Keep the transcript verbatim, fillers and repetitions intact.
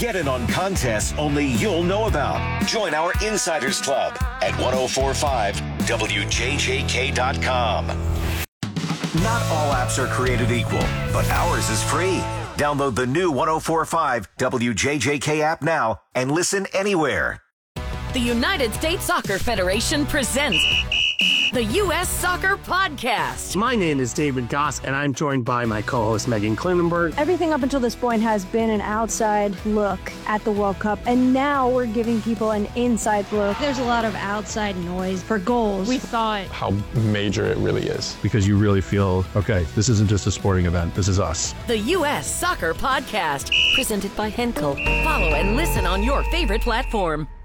Get in on contests only you'll know about. Join our Insiders Club at ten forty-five W J J K dot com. Not all apps are created equal, but ours is free. Download the new ten forty-five W J J K app now and listen anywhere. The United States Soccer Federation presents the U S Soccer Podcast. My name is David Goss, and I'm joined by my co-host Megan Klinenberg. Everything up until this point has been an outside look at the World Cup, and now we're giving people an inside look. There's a lot of outside noise for goals. We thought how major it really is. Because you really feel, okay, this isn't just a sporting event, this is us. The U S Soccer Podcast, presented by Henkel. Follow and listen on your favorite platform.